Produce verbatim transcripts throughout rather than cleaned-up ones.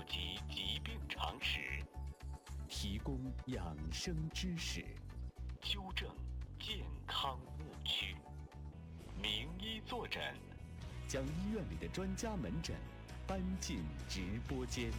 集疾病常识， 提供养生知识， 纠正健康误区。名医坐诊， 将医院里的专家门诊搬进直播间。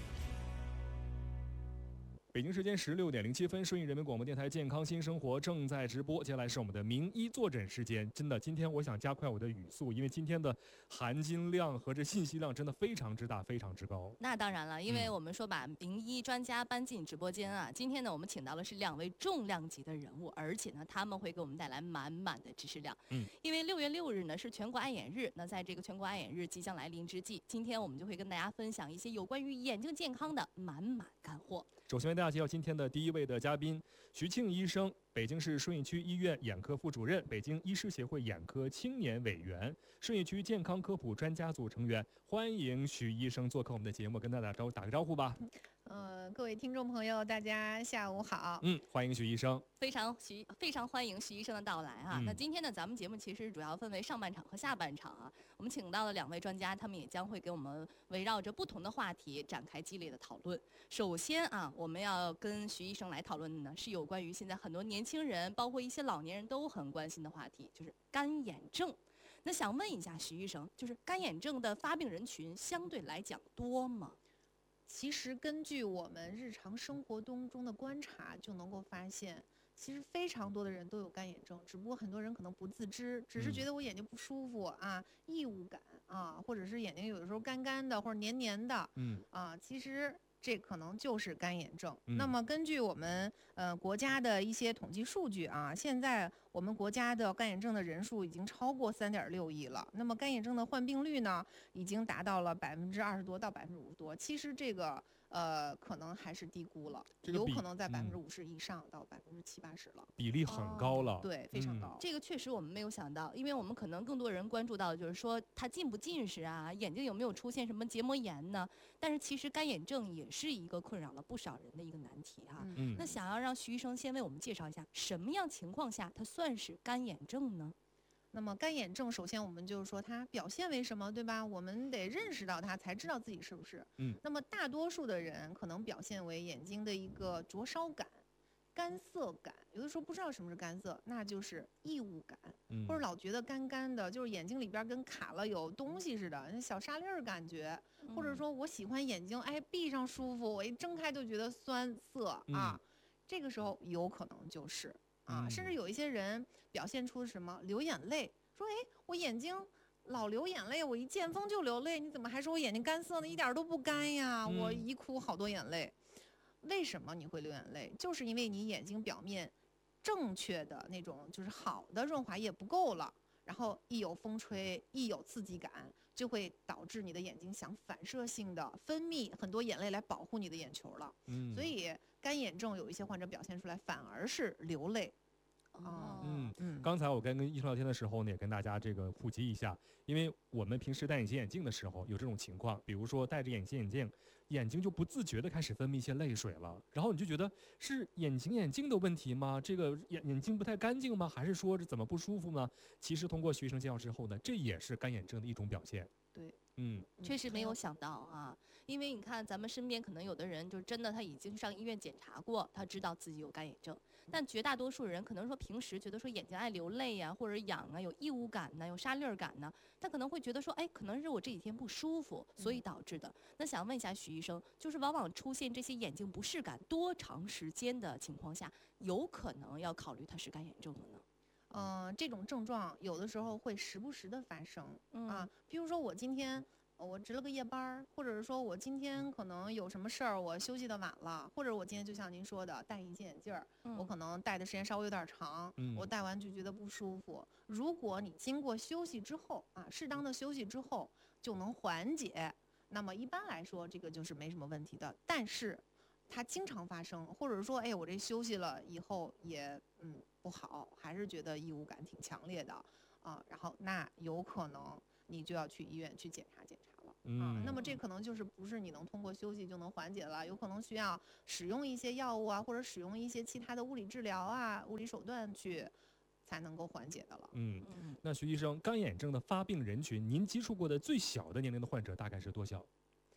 北京时间十六点零七分，顺义人民广播电台健康新生活正在直播。接下来是我们的名医坐诊时间。真的，今天我想加快我的语速，因为今天的含金量和这信息量真的非常之大，非常之高。 那当然了，因为我们说把名医专家搬进直播间啊，嗯、今天呢，我们请到的是两位重量级的人物，而且呢，他们会给我们带来满满的知识量。嗯，因为六月六日呢是全国爱眼日，那在这个全国爱眼日即将来临之际，今天我们就会跟大家分享一些有关于眼睛健康的满满干货。 首先为大家介绍今天的第一位的嘉宾徐庆医生，北京市顺义区医院眼科副主任，北京医师协会眼科青年委员，顺义区健康科普专家组成员。欢迎徐医生做客我们的节目，跟大家打打个招呼吧。 呃，各位听众朋友，大家下午好。 嗯，欢迎徐医生。 非常徐非常欢迎徐医生的到来啊！嗯、那今天呢，咱们节目其实主要分为上半场和下半场啊。我们请到了两位专家，他们也将会给我们围绕着不同的话题展开激烈的讨论。首先啊，我们要跟徐医生来讨论的呢，是有关于现在很多年轻人，包括一些老年人都很关心的话题，就是干眼症。那想问一下徐医生，就是干眼症的发病人群相对来讲多吗？ 其实根据我们日常生活当中的观察，就能够发现，其实非常多的人都有干眼症，只不过很多人可能不自知，只是觉得我眼睛不舒服、嗯、啊，异物感啊，或者是眼睛有的时候干干的或者黏黏的，嗯啊，其实这可能就是干眼症。嗯、那么根据我们呃国家的一些统计数据啊，现在我们国家的干眼症的人数已经超过三点六亿了。那么干眼症的患病率呢，已经达到了百分之二十多到百分之五十多。其实这个呃可能还是低估了，这个有可能在百分之五十以上到百分之七八十了， 比例很高了。哦、 对，非常高、 嗯。这个确实我们没有想到，因为我们可能更多人关注到的就是说它近不近视啊，眼睛有没有出现什么结膜炎呢？但是其实干眼症也是一个困扰了不少人的一个难题哈、啊。嗯、那想要让徐医生先为我们介绍一下，什么样情况下它算是干眼症呢？ 那么干眼症，首先我们就是说它表现为什么，对吧？我们得认识到它，才知道自己是不是。嗯。那么大多数的人可能表现为眼睛的一个灼烧感、干涩感，有的时候不知道什么是干涩，那就是异物感，嗯、或者老觉得干干的，就是眼睛里边跟卡了有东西似的，小沙粒儿感觉，嗯、或者说我喜欢眼睛，哎，闭上舒服，我一睁开就觉得酸涩、嗯、啊，这个时候有可能就是。啊，甚至有一些人表现出什么流眼泪，说哎，我眼睛老流眼泪，我一见风就流泪，你怎么还说我眼睛干涩呢？一点都不干呀，嗯、我一哭好多眼泪。为什么你会流眼泪？就是因为你眼睛表面正确的那种就是好的润滑液不够了。然后一有风吹，一有刺激感，就会导致你的眼睛想反射性的分泌很多眼泪来保护你的眼球了。嗯，所以干眼症有一些患者表现出来反而是流泪。 哦，嗯嗯，刚才我跟跟医生聊天的时候呢，也跟大家这个普及一下，因为我们平时戴隐形眼镜的时候有这种情况，比如说戴着隐形眼镜，眼睛就不自觉的开始分泌一些泪水了，然后你就觉得是隐形眼镜的问题吗？这个眼眼睛不太干净吗？还是说是怎么不舒服呢？其实通过徐医生介绍之后呢，这也是干眼症的一种表现。 对。 嗯，确实没有想到啊，因为你看咱们身边可能有的人就真的他已经上医院检查过，他知道自己有干眼症，但绝大多数人可能说平时觉得说眼睛爱流泪呀、啊，或者痒啊，有异物感呢、啊，有沙粒感呢，他可能会觉得说，哎，可能是我这几天不舒服，所以导致的。那想问一下徐医生，就是往往出现这些眼睛不适感多长时间的情况下，有可能要考虑它是干眼症了呢？ 嗯、呃，这种症状有的时候会时不时的发生、嗯、啊，比如说我今天我值了个夜班，或者是说我今天可能有什么事儿，我休息的晚了，或者我今天就像您说的戴隐形眼镜儿、嗯，我可能戴的时间稍微有点长、嗯，我戴完就觉得不舒服。如果你经过休息之后啊，适当的休息之后就能缓解，那么一般来说这个就是没什么问题的。但是它经常发生，或者说哎我这休息了以后也嗯不好，还是觉得异物感挺强烈的啊，然后那有可能你就要去医院去检查检查了、嗯、啊。那么这可能就是不是你能通过休息就能缓解了，有可能需要使用一些药物啊，或者使用一些其他的物理治疗啊、物理手段去才能够缓解的了。 嗯，那徐医生，干眼症的发病人群，您接触过的最小的年龄的患者大概是多小？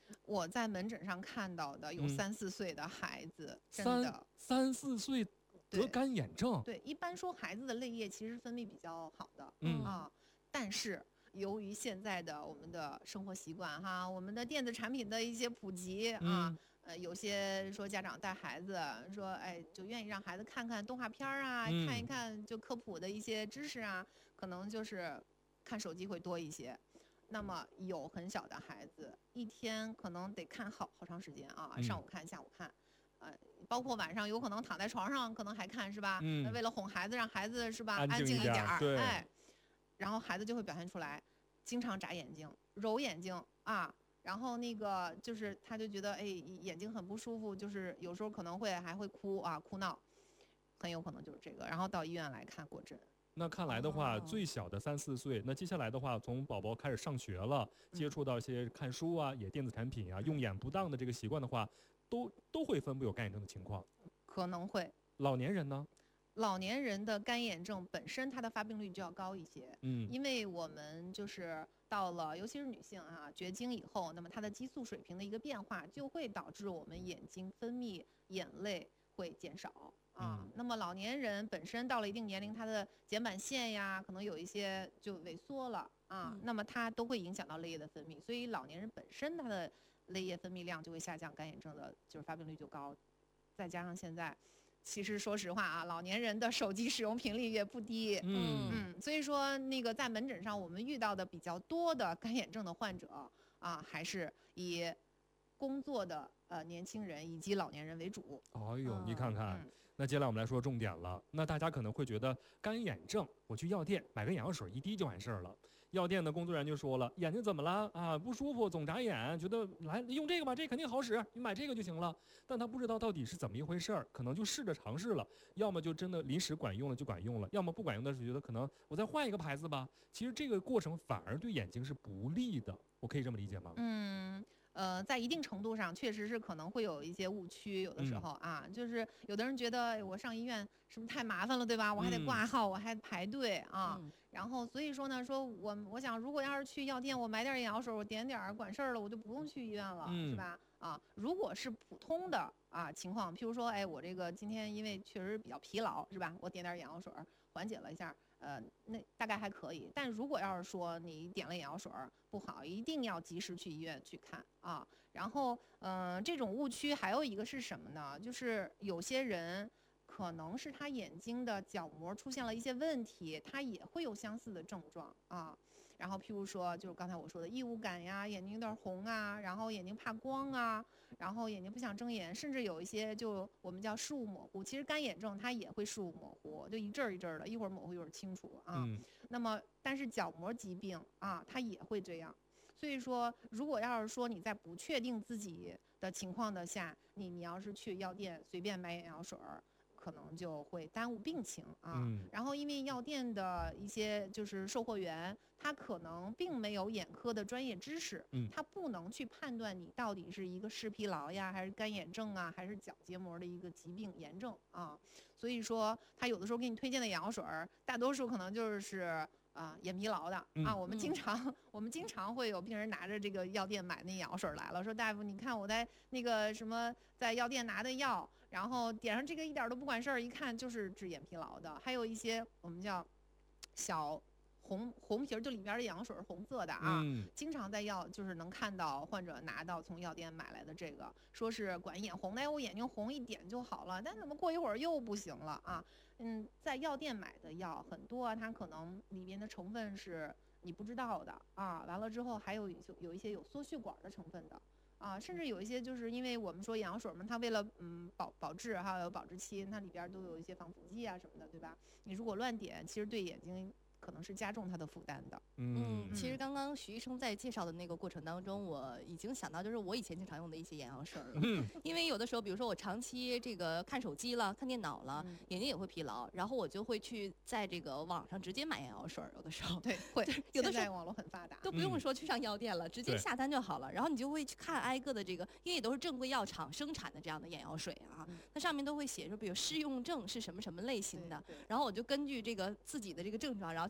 我在门诊上看到的有三四岁的孩子，真三的三四岁得干眼症。 对，一般说孩子的泪液其实分泌比较好的， 嗯啊，但是由于现在的我们的生活习惯哈，我们的电子产品的一些普及啊。 嗯呃，有些说家长带孩子说，哎，就愿意让孩子看看动画片啊， 嗯看一看就科普的一些知识啊，可能就是看手机会多一些。那么有很小的孩子，一天可能得看好好长时间啊， 嗯上午看，下午看，呃，包括晚上有可能躺在床上，可能还看是吧？ 嗯那为了哄孩子，让孩子是吧安静安静一点儿点儿， 对哎，然后孩子就会表现出来，经常眨眼睛、揉眼睛啊。然后那个就是他就觉得哎眼睛很不舒服，就是有时候可能会还会哭啊哭闹，很有可能就是这个，然后到医院来看过诊。 那看来的话， 哦最小的三四岁，那接下来的话，从宝宝开始上学了，接触到一些看书啊、也电子产品啊、用眼不当的这个习惯的话，都都会分布有干眼症的情况。 可能会。 老年人呢？ 老年人的干眼症本身它的发病率就要高一些， 嗯因为我们就是到了，尤其是女性啊，绝经以后，那么它的激素水平的一个变化，就会导致我们眼睛分泌眼泪会减少啊。 嗯那么老年人本身到了一定年龄，他的睑板腺呀，可能有一些就萎缩了啊， 嗯那么它都会影响到泪液的分泌，所以老年人本身他的泪液分泌量就会下降，干眼症的就是发病率就高，再加上现在。其实说实话啊，老年人的手机使用频率也不低， 嗯嗯，所以说那个在门诊上我们遇到的比较多的干眼症的患者啊，还是以工作的呃年轻人以及老年人为主。 哎呦，你看看， 嗯那接下来我们来说重点了。那大家可能会觉得干眼症，我去药店买个眼药水一滴就完事儿了。药店的工作人员就说了，眼睛怎么了啊？不舒服，总眨眼，觉得来用这个吧，这肯定好使，你买这个就行了。但他不知道到底是怎么一回事儿，可能就试着尝试了，要么就真的临时管用了就管用了，要么不管用的时候觉得可能我再换一个牌子吧。其实这个过程反而对眼睛是不利的，我可以这么理解吗？ 嗯。呃，在一定程度上，确实是可能会有一些误区，有的时候啊，就是有的人觉得哎我上医院是不是太麻烦了，对吧？我还得挂号，我还排队啊。 嗯然后所以说呢，说我我想，如果要是去药店，我买点眼药水，我点点儿管事儿了，我就不用去医院了， 嗯是吧？啊，如果是普通的啊情况，譬如说，哎，我这个今天因为确实比较疲劳，是吧？我点点眼药水缓解了一下，呃，那大概还可以。但如果要是说你点了眼药水不好，一定要及时去医院去看啊。然后，嗯、呃，这种误区还有一个是什么呢？就是有些人。可能是他眼睛的角膜出现了一些问题，他也会有相似的症状啊。然后譬如说，就是刚才我说的异物感呀，眼睛有点红啊，然后眼睛怕光啊，然后眼睛不想睁眼，甚至有一些就我们叫视物模糊。其实干眼症它也会视物模糊，就一阵儿一阵儿的，一会儿模糊一会儿清楚啊。 嗯那么，但是角膜疾病啊，它也会这样。所以说，如果要是说你在不确定自己的情况的下，你你要是去药店随便买眼药水儿。可能就会耽误病情啊。 嗯然后因为药店的一些就是售货员，他可能并没有眼科的专业知识， 嗯他不能去判断你到底是一个视疲劳呀，还是干眼症啊，还是角结膜的一个疾病炎症啊。所以说，他有的时候给你推荐的眼药水儿，大多数可能就是啊眼疲劳的、 嗯、 啊。我们经常、嗯、我们经常会有病人拿着这个药店买那眼药水来了，说大夫，你看我在那个什么在药店拿的药。然后点上这个一点都不管事儿，一看就是治眼疲劳的。还有一些我们叫小红红皮儿，就里边的眼药水是红色的啊， 嗯、 经常在药就是能看到患者拿到从药店买来的这个，说是管眼红的，哎，我眼睛红一点就好了，但怎么过一会儿又不行了啊？嗯，在药店买的药很多啊，它可能里面的成分是你不知道的啊，完了之后还有有一些有缩血管的成分的。啊，甚至有一些就是因为我们说眼药水嘛，它为了嗯保保质还有保质期，它里边都有一些防腐剂啊什么的，对吧？你如果乱点，其实对眼睛可能是加重它的负担的。 嗯， 其实刚刚徐医生在介绍的那个过程当中，我已经想到就是我以前经常用的一些眼药水了。 嗯， 因为有的时候，比如说我长期这个看手机了、看电脑了， 嗯、 眼睛也会疲劳，然后我就会去在这个网上直接买眼药水。有的时候， 对，会有的时候网络很发达， 都不用说去上药店了， 嗯、 直接下单就好了。然后你就会去看挨个的这个，因为也都是正规药厂生产的这样的眼药水啊， 嗯、 它上面都会写说，比如适用症是什么什么类型的， 对对， 然后我就根据这个自己的这个症状，然后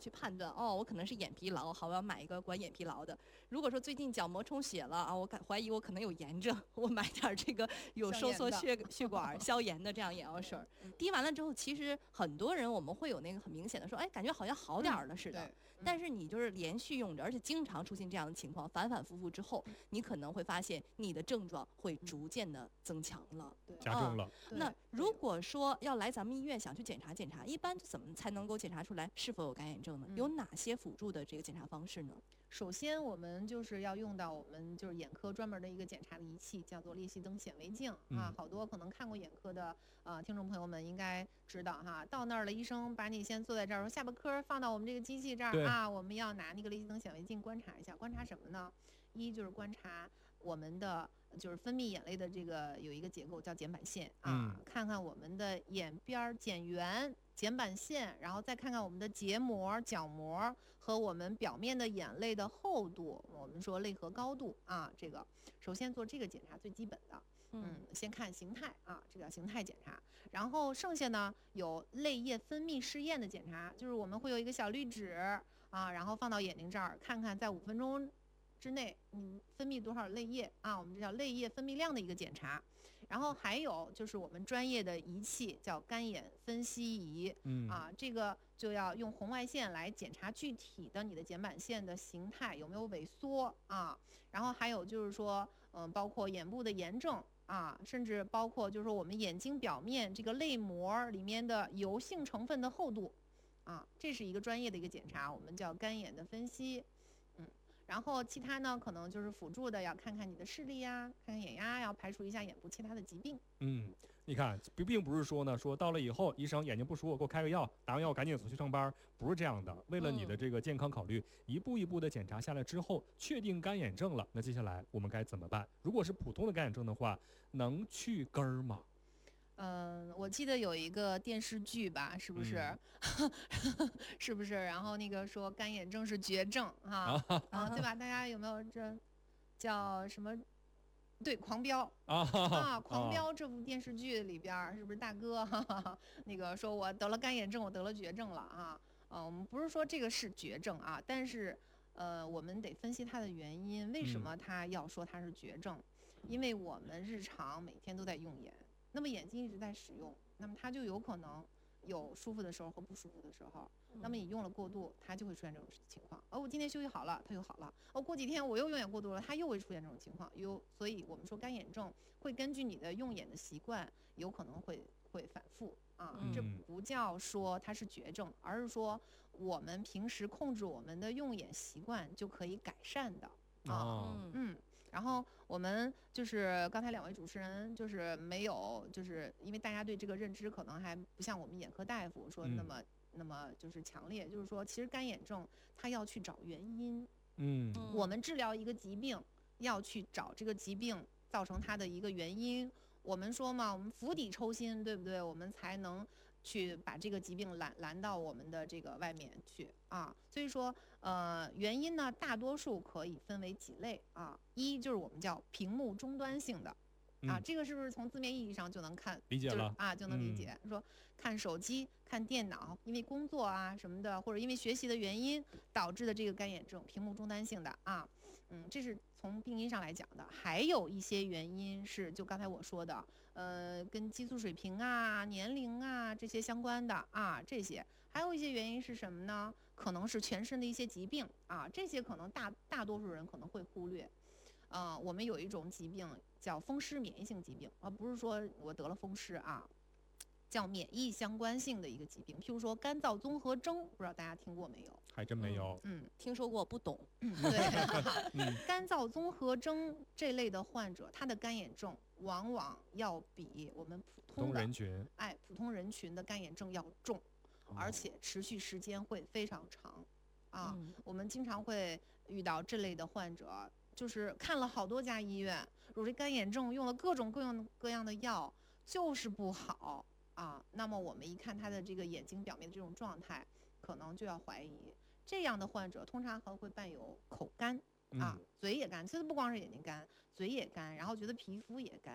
去判断，哦，我可能是眼疲劳，好，我要买一个管眼疲劳的。如果说最近角膜充血了啊，我感怀疑我可能有炎症，我买点这个有收缩血血管消炎的这样眼药水，滴完了之后，其实很多人我们会有那个很明显的说，哎，感觉好像好点了似的。嗯但是你就是连续用着，而且经常出现这样的情况，反反复复之后，你可能会发现你的症状会逐渐的增强了， 加重了。 嗯、那如果说要来咱们医院想去检查检查，一般怎么才能够检查出来是否有干眼症呢？有哪些辅助的这个检查方式呢？ 首先，我们就是要用到我们就是眼科专门的一个检查的仪器，叫做裂隙灯显微镜、嗯、啊。好多可能看过眼科的呃听众朋友们应该知道哈。到那儿了，医生把你先坐在这儿，说下巴颏放到我们这个机器这儿啊，我们要拿那个裂隙灯显微镜观察一下，观察什么呢？一就是观察我们的就是分泌眼泪的这个有一个结构叫睑板腺啊、嗯，看看我们的眼边睑缘。睑板腺，然后再看看我们的结膜、角膜和我们表面的眼泪的厚度，我们说泪核高度啊，这个首先做这个检查最基本的，嗯，先看形态啊，这个形态检查，然后剩下呢有泪液分泌试验的检查，就是我们会有一个小滤纸啊，然后放到眼睛这儿，看看在五分钟之内你分泌多少泪液啊，我们这叫泪液分泌量的一个检查。然后还有就是我们专业的仪器叫干眼分析仪，嗯啊，这个就要用红外线来检查具体的你的睑板腺的形态有没有萎缩啊。然后还有就是说，嗯、呃，包括眼部的炎症啊，甚至包括就是说我们眼睛表面这个泪膜里面的油性成分的厚度，啊，这是一个专业的一个检查，我们叫干眼的分析。然后其他呢，可能就是辅助的，要看看你的视力呀，看看眼压，要排除一下眼部其他的疾病。 嗯，你看，并并不是说呢，说到了以后，医生眼睛不舒服，给我开个药，打完药赶紧走去上班，不是这样的。为了你的这个健康考虑，一步一步的检查下来之后，确定干眼症了，那接下来我们该怎么办？如果是普通的干眼症的话，能去根儿吗？ 嗯，我记得有一个电视剧吧，是不是？嗯、是不是？然后那个说干眼症是绝症啊，啊，啊对吧？大家有没有这叫什么？对，狂飙啊啊！狂飙这部电视剧里边是不是大哥哈哈那个说我得了干眼症，我得了绝症了啊？啊，我们不是说这个是绝症啊，但是呃，我们得分析它的原因，为什么他要说它是绝症？嗯、因为我们日常每天都在用眼。那么眼睛一直在使用，那么它就有可能有舒服的时候和不舒服的时候。那么你用了过度，它就会出现这种情况。哦，我今天休息好了，它又好了。哦，过几天我又用眼过度了，它又会出现这种情况。有，所以我们说干眼症会根据你的用眼的习惯，有可能会会反复啊。嗯、这不叫说它是绝症，而是说我们平时控制我们的用眼习惯就可以改善的啊。哦、嗯。然后我们就是刚才两位主持人就是没有，就是因为大家对这个认知可能还不像我们眼科大夫说那么、嗯、那么就是强烈，就是说其实干眼症它要去找原因，嗯，我们治疗一个疾病要去找这个疾病造成它的一个原因。我们说嘛，我们釜底抽薪，对不对？我们才能去把这个疾病拦拦到我们的这个外面去啊。所以说，呃，原因呢，大多数可以分为几类啊。一就是我们叫屏幕终端性的啊，嗯、这个是不是从字面意义上就能看理解了啊，就能理解？嗯、说看手机、看电脑，因为工作啊什么的，或者因为学习的原因导致的这个干眼症，屏幕终端性的啊。嗯，这是从病因上来讲的。还有一些原因是，就刚才我说的，呃，跟激素水平啊、年龄啊这些相关的啊，这些。还有一些原因是什么呢？可能是全身的一些疾病啊，这些可能大大多数人可能会忽略。呃，我们有一种疾病叫风湿免疫性疾病，而不是说我得了风湿啊，叫免疫相关性的一个疾病。譬如说干燥综合征，不知道大家听过没有？ 还真没有。 嗯，嗯听说过，不懂。 嗯，对。嗯、干燥综合征这类的患者，他的干眼症往往要比我们普通的人群， 哎，普通人群的干眼症要重，哦、而且持续时间会非常长。啊，嗯、我们经常会遇到这类的患者。就是看了好多家医院，我这干眼症用了各种各样各样的药，就是不好啊。那么我们一看他的这个眼睛表面的这种状态，可能就要怀疑。这样的患者通常还会伴有口干啊，嗯、嘴也干。其实不光是眼睛干，嘴也干，然后觉得皮肤也干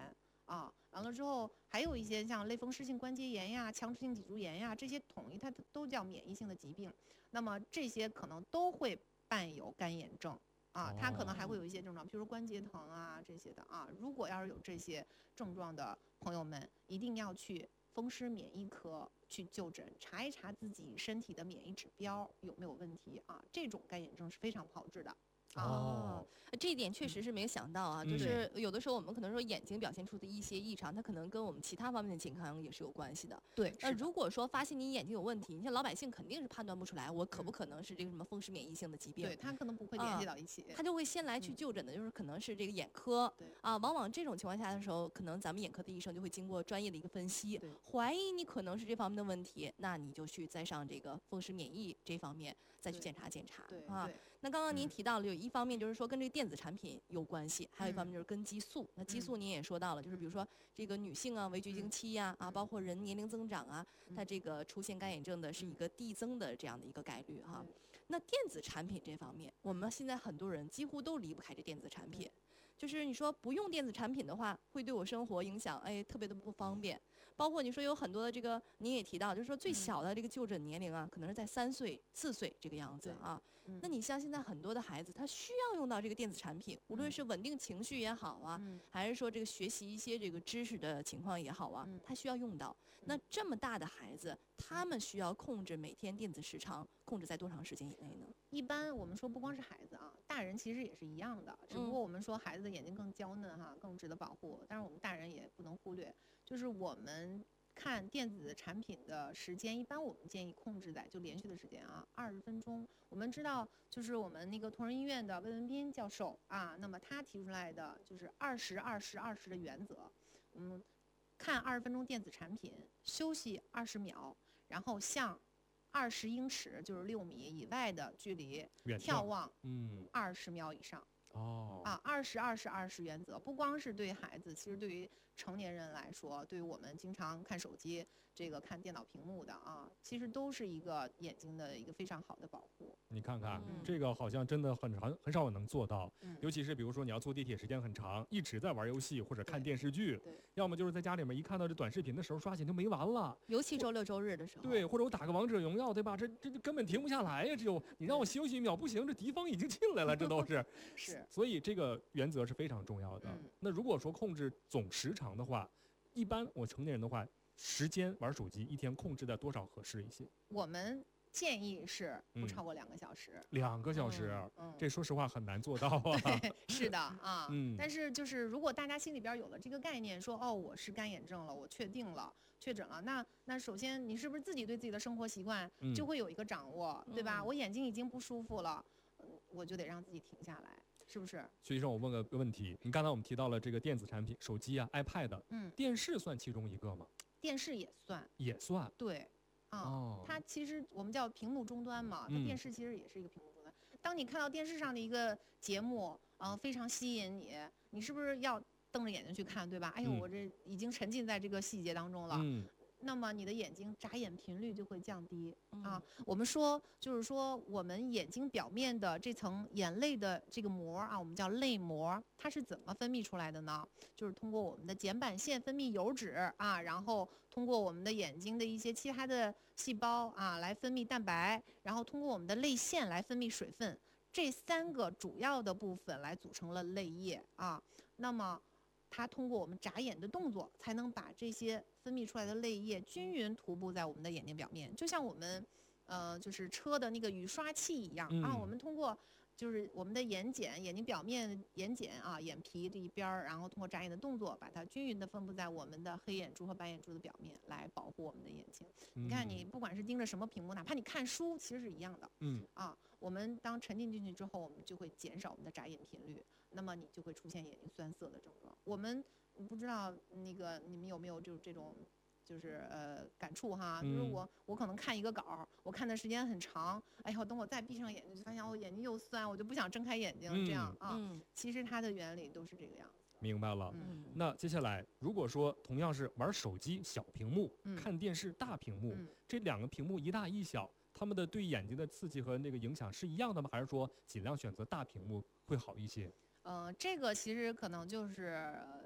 啊，完了之后还有一些像类风湿性关节炎呀、强直性脊柱炎呀，这些统一它都叫免疫性的疾病。那么这些可能都会伴有干眼症啊，它可能还会有一些症状，比如说关节疼啊这些的啊。如果要是有这些症状的朋友们，一定要去风湿免疫科去就诊，查一查自己身体的免疫指标有没有问题啊。这种干眼症是非常不好治的。 哦，这一点确实是没有想到啊， 嗯就是有的时候我们可能说眼睛表现出的一些异常，它可能跟我们其他方面的健康也是有关系的。 对， 那如果说发现你眼睛有问题，你像老百姓肯定是判断不出来，我可不可能是这个什么风湿免疫性的疾病？ 对，他可能不会联系到一起， 他就会先来去就诊的，就是可能是这个眼科。 对啊，往往这种情况下的时候，可能咱们眼科的医生就会经过专业的一个分析，怀疑你可能是这方面的问题，那你就去再上这个风湿免疫这方面再去检查检查。 对啊。 对那刚刚您提到了有一方面就是说跟这个电子产品有关系，还有一方面就是跟激素。那激素您也说到了，就是比如说这个女性啊，围绝经期呀、啊，包括人年龄增长啊，它这个出现干眼症的是一个递增的这样的一个概率哈。那电子产品这方面，我们现在很多人几乎都离不开这电子产品。就是你说不用电子产品的话，会对我生活影响，哎，特别的不方便。包括你说有很多的这个，您也提到，就是说最小的这个就诊年龄啊，可能是在三岁、四岁这个样子啊。那你像现在很多的孩子，他需要用到这个电子产品，无论是稳定情绪也好啊，还是说这个学习一些这个知识的情况也好啊，他需要用到。那这么大的孩子，他们需要控制每天电子时长，控制在多长时间以内呢？ 一般我们说不光是孩子啊，大人其实也是一样的，只不过我们说孩子的眼睛更娇嫩哈，更值得保护，但是我们大人也不能忽略，就是我们看电子产品的时间，一般我们建议控制在就连续的时间啊，二十分钟。我们知道，就是我们那个同仁医院的魏文斌教授啊，那么他提出来的就是二十二十二十的原则。我们看二十分钟电子产品，休息二十秒，然后向二十英尺就是六米以外的距离眺望，嗯，二十秒以上。 哦， 啊，二十二十二十原则，不光是对孩子，其实对于成年人来说，对于我们经常看手机、这个看电脑屏幕的啊，其实都是一个眼睛的一个非常好的保护。 你看看， 嗯、 这个好像真的很很很少能做到， 嗯、 尤其是比如说你要坐地铁时间很长，一直在玩游戏或者看电视剧，要么就是在家里面一看到这短视频的时候刷起就没完了。 尤其周六周日的时候。 对，或者我打个王者荣耀，对吧？这这根本停不下来呀！只有你让我休息一秒不行，这敌方已经进来了，这都是。 是。 所以这个原则是非常重要的。 嗯、 那如果说控制总时长的话，一般我成年人的话，时间玩手机一天控制在多少合适一些？ 我们建议是不超过两个小时。 嗯、两个小时、 嗯嗯， 这说实话很难做到啊。 是的啊， 嗯。 但是就是如果大家心里边有了这个概念，说哦，我是干眼症了，我确定了。确诊了，那那首先你是不是自己对自己的生活习惯就会有一个掌握，嗯、对吧？我眼睛已经不舒服了，我就得让自己停下来，是不是？ 薛医生，我问个问题，你刚才我们提到了这个电子产品，手机啊、iPad， 嗯， 电视算其中一个吗？ 电视也算， 也算， 对，啊、 哦， 它其实我们叫屏幕终端嘛，它电视其实也是一个屏幕终端。嗯、当你看到电视上的一个节目，啊、呃，非常吸引你，你是不是要瞪着眼睛去看，对吧？哎呦， 嗯、 我这已经沉浸在这个细节当中了。 嗯。 那么你的眼睛眨眼频率就会降低、 嗯、 啊。我们说就是说，我们眼睛表面的这层眼泪的这个膜啊，我们叫泪膜，它是怎么分泌出来的呢？就是通过我们的睑板腺分泌油脂啊，然后通过我们的眼睛的一些其他的细胞啊来分泌蛋白，然后通过我们的泪腺来分泌水分，这三个主要的部分来组成了泪液啊。那么它通过我们眨眼的动作，才能把这些分泌出来的泪液均匀涂布在我们的眼睛表面，就像我们，呃，就是车的那个雨刷器一样、 嗯、 啊。我们通过就是我们的眼睑、眼睛表面眼睑啊、眼皮这一边儿，然后通过眨眼的动作，把它均匀的分布在我们的黑眼珠和白眼珠的表面，来保护我们的眼睛。 嗯、 你看，你不管是盯着什么屏幕，哪怕你看书，其实是一样的。 嗯啊，我们当沉浸进去之后，我们就会减少我们的眨眼频率。那么你就会出现眼睛酸涩的症状。我们不知道那个你们有没有就这种，就是呃感触哈，就是我我可能看一个稿，我看的时间很长，哎呦，等我再闭上眼睛，就发现我眼睛又酸，我就不想睁开眼睛，这样啊、 嗯。 其实它的原理都是这个样子。 明白了。 嗯。 那接下来，如果说同样是玩手机小屏幕， 嗯、 看电视大屏幕、 嗯， 这两个屏幕一大一小，他们的对眼睛的刺激和那个影响是一样的吗？还是说尽量选择大屏幕会好一些？ 呃，这个其实可能就是呃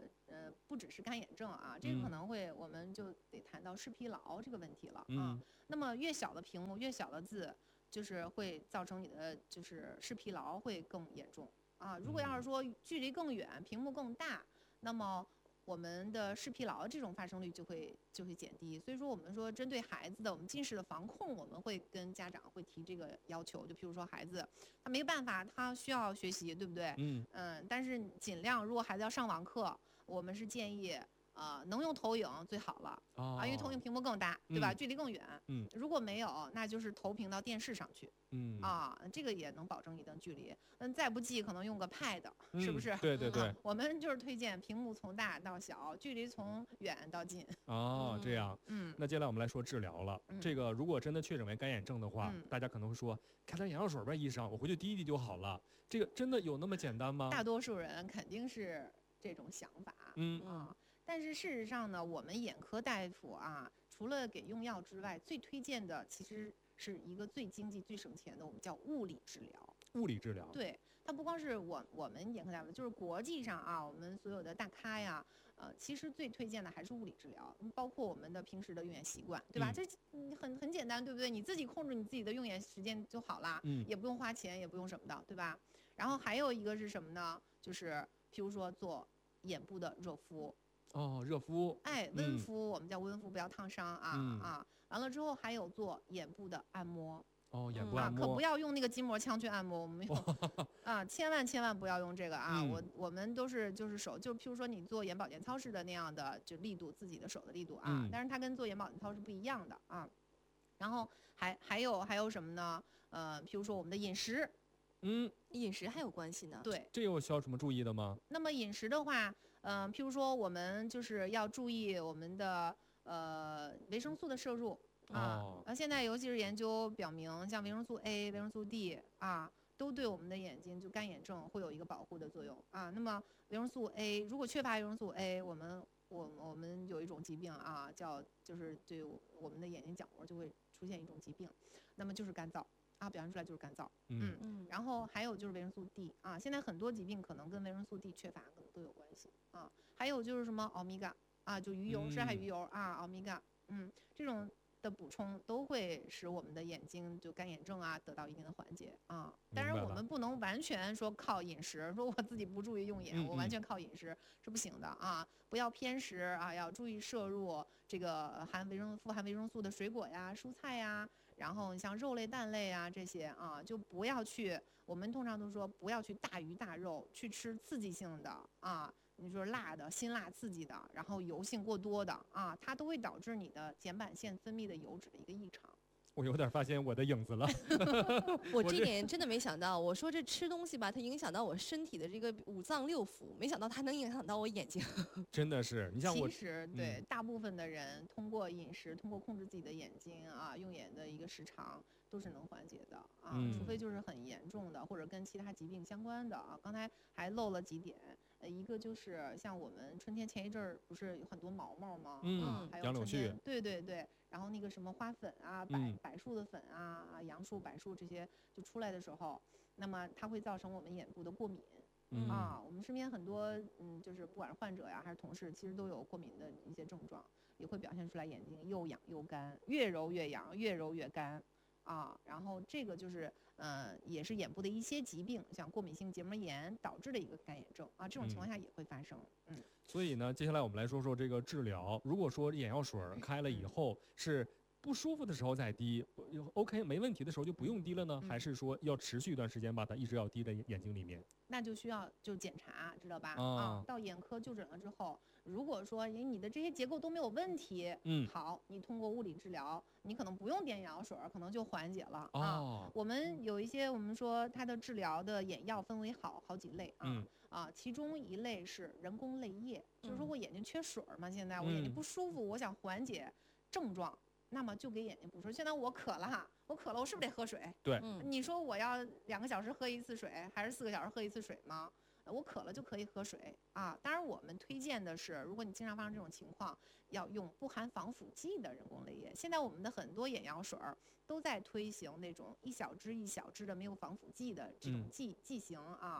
呃，不只是干眼症啊，这个可能会我们就得谈到视疲劳这个问题了啊。 嗯、 那么越小的屏幕，越小的字，就是会造成你的就是视疲劳会更严重啊。如果要是说距离更远，屏幕更大，那么我们的视疲劳这种发生率就会就会减低。所以说我们说针对孩子的我们近视的防控，我们会跟家长会提这个要求。就譬如说孩子他没办法，他需要学习，对不对？ 嗯嗯，但是尽量如果孩子要上网课，我们是建议啊、呃、能用投影最好了、 哦、 啊，因为投影屏幕更大，对吧？ 嗯、 距离更远。 嗯， 如果没有，那就是投屏到电视上去。 嗯啊，这个也能保证一定距离。嗯，再不济可能用个 pad，、 嗯、 是不是？ 对对对、 啊。我们就是推荐屏幕从大到小，距离从远到近。 哦，这样。 嗯。 那接下来我们来说治疗了。 嗯、 这个如果真的确诊为干眼症的话， 嗯、 大家可能会说，开点眼药水吧，医生，我回去滴一滴就好了。这个真的有那么简单吗？ 大多数人肯定是这种想法。 嗯啊。但是事实上呢，我们眼科大夫啊，除了给用药之外，最推荐的其实是一个最经济、最省钱的，我们叫物理治疗。 物理治疗。 对，它不光是我我们眼科大夫，就是国际上啊，我们所有的大咖呀，呃，其实最推荐的还是物理治疗，包括我们的平时的用眼习惯，对吧？嗯、这很很简单，对不对？你自己控制你自己的用眼时间就好啦， 嗯， 也不用花钱，也不用什么的，对吧？然后还有一个是什么呢？就是譬如说做眼部的热敷。 哦，热敷， 哎，温敷、嗯，我们叫温敷，不要烫伤啊、 嗯、 啊！完了之后还有做眼部的按摩。 哦，眼部按摩、 啊，可不要用那个筋膜枪去按摩，我们用啊，千万千万不要用这个啊！ 嗯、 我我们都是就是手，就譬如说你做眼保健操式的那样的就力度，自己的手的力度啊， 嗯、 但是它跟做眼保健操是不一样的啊。然后还还有还有什么呢？呃，譬如说我们的饮食。 嗯，饮食还有关系呢。 对， 这有需要什么注意的吗？ 那么饮食的话，嗯、呃，譬如说我们就是要注意我们的呃维生素的摄入啊。 哦、 呃，现在尤其是研究表明，像维生素 A、维生素 D 啊，都对我们的眼睛就干眼症会有一个保护的作用啊。那么维生素 A 如果缺乏维生素 A， 我们我我们有一种疾病啊，叫就是对我们的眼睛角膜就会出现一种疾病，那么就是干燥。啊，表现出来就是干燥， 嗯嗯，然后还有就是维生素 D 啊，现在很多疾病可能跟维生素 D 缺乏可能都有关系啊，还有就是什么欧米伽啊，就鱼油、深海鱼油啊，欧米伽，嗯，这种的补充都会使我们的眼睛就干眼症啊得到一定的缓解啊。当然我们不能完全说靠饮食，说我自己不注意用眼， 嗯嗯我完全靠饮食是不行的啊，不要偏食啊，要注意摄入这个含维生富含维生素的水果呀、蔬菜呀。然后你像肉类、蛋类啊这些啊，就不要去。我们通常都说不要去大鱼大肉，去吃刺激性的啊，你说辣的、辛辣刺激的，然后油性过多的啊，它都会导致你的睑板腺分泌的油脂的一个异常。 我有点发现我的影子了。 我这点真的没想到，我说这吃东西吧，它影响到我身体的这个五脏六腑，没想到它能影响到我眼睛。 真的是，你像我， 其实对、嗯、大部分的人通过饮食，通过控制自己的眼睛啊，用眼的一个时长都是能缓解的啊， 嗯、 除非就是很严重的或者跟其他疾病相关的啊。刚才还漏了几点。呃，一个就是像我们春天前一阵儿不是有很多毛毛吗？ 嗯， 啊、还有杨柳絮， 对对对，然后那个什么花粉啊、柏嗯、 柏树的粉啊、杨树、柏树这些就出来的时候，那么它会造成我们眼部的过敏。 嗯、 啊，我们身边很多嗯，就是不管是患者呀还是同事，其实都有过敏的一些症状，也会表现出来眼睛又痒又干，越揉越痒，越揉越干。啊，然后这个就是，呃，也是眼部的一些疾病，像过敏性结膜炎导致的一个干眼症啊，这种情况下也会发生。嗯，嗯所以呢，接下来我们来说说这个治疗。如果说眼药水开了以后是不舒服的时候再滴 ，OK 没问题的时候就不用滴了呢， 嗯、 还是说要持续一段时间把它一直要滴在眼睛里面？ 那就需要就检查，知道吧？ 啊， 啊到眼科就诊了之后。如果说你的这些结构都没有问题， 嗯， 好，你通过物理治疗，你可能不用点眼药水，可能就缓解了、 哦、 啊。我们有一些我们说它的治疗的眼药分为好好几类啊、 嗯、 啊，其中一类是人工泪液， 嗯、 就是说我眼睛缺水嘛，现在我眼睛不舒服，嗯、我想缓解症状，那么就给眼睛补水。现在我渴了哈，我渴了，我是不是得喝水？ 对， 嗯、你说我要两个小时喝一次水，还是四个小时喝一次水吗？我渴了就可以喝水啊，当然我们推荐的是，如果你经常发生这种情况，要用不含防腐剂的人工泪液。现在我们的很多眼药水都在推行那种一小支一小支的没有防腐剂的这种剂剂型啊，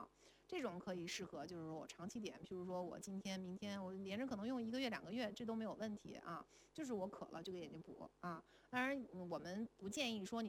这种可以适合就是说我长期点，譬如说我今天明天我连着可能用一个月两个月，这都没有问题啊。就是我渴了就给眼睛补啊。当然我们不建议说你